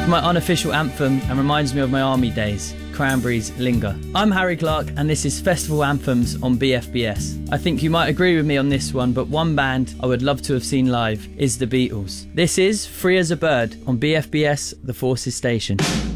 My unofficial anthem and reminds me of my army days. Cranberries Linger. I'm Harry Clark and this is Festival Anthems on BFBS. I think you might agree with me on this one, but one band I would love to have seen live is the Beatles. This is Free as a Bird on BFBS, The Forces Station.